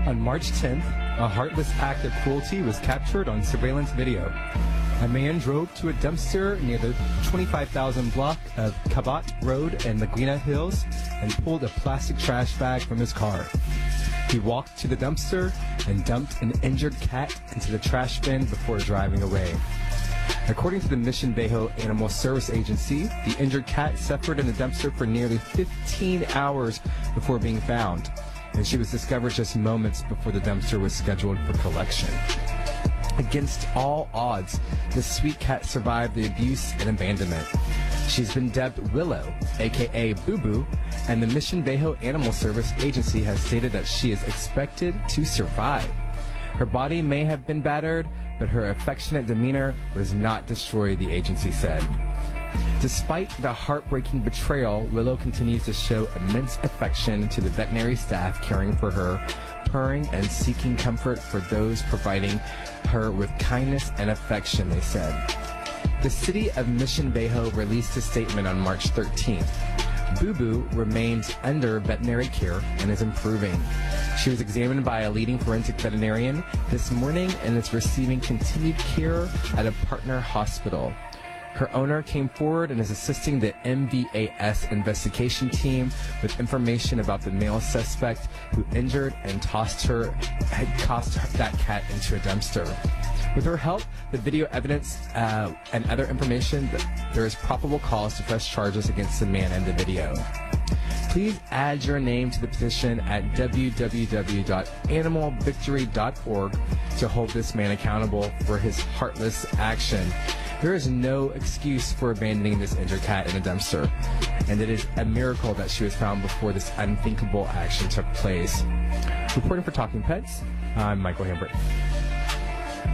On March 10th, a heartless act of cruelty was captured on surveillance video. A man drove to a dumpster near the 25,000 block of Cabot Road in Laguna Hills and pulled a plastic trash bag from his car. He walked to the dumpster and dumped an injured cat into the trash bin before driving away. According to the Mission Viejo Animal Service Agency, the injured cat suffered in the dumpster for nearly 15 hours before being found, and she was discovered just moments before the dumpster was scheduled for collection. Against all odds, this sweet cat survived the abuse and abandonment. She's been dubbed Willow, aka Boo Boo, and the Mission Viejo Animal Service Agency has stated that she is expected to survive. Her body may have been battered, but her affectionate demeanor was not destroyed, the agency said. Despite the heartbreaking betrayal, Willow continues to show immense affection to the veterinary staff caring for her, purring and seeking comfort for those providing her with kindness and affection, they said. The city of Mission Viejo released a statement on March 13th. Boo Boo remains under veterinary care and is improving. She was examined by a leading forensic veterinarian this morning and is receiving continued care at a partner hospital. Her owner came forward and is assisting the MVAS investigation team with information about the male suspect who injured and tossed that cat into a dumpster. With her help, the video evidence, and other information, there is probable cause to press charges against the man in the video. Please add your name to the petition at www.animalvictory.org to hold this man accountable for his heartless action. There is no excuse for abandoning this injured cat in a dumpster, and it is a miracle that she was found before this unthinkable action took place. Reporting for Talking Pets, I'm Michael Hambert.